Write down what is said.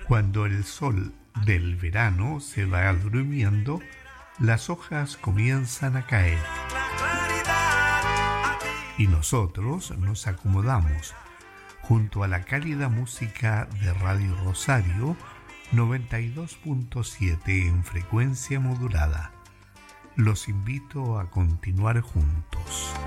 Cuando el sol del verano se va durmiendo, las hojas comienzan a caer. Y nosotros nos acomodamos junto a la cálida música de Radio Rosario 92.7 en frecuencia modulada. Los invito a continuar juntos.